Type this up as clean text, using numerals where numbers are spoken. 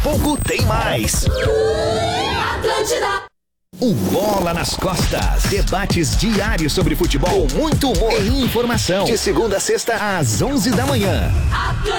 pouco tem mais. Atlântida. Um Bola nas Costas. Debates diários sobre futebol, muito humor e informação. De segunda a sexta, às 11 da manhã.